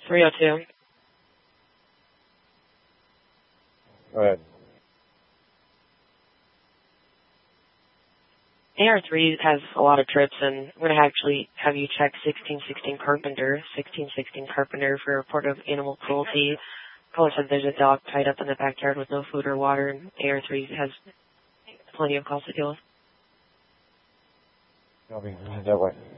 302. Go ahead. AR3 has a lot of trips, and I'm going to actually have you check 1616 Carpenter for a report of animal cruelty. Caller said there's a dog tied up in the backyard with no food or water, and AR3 has plenty of calls to deal with. I'll be that way.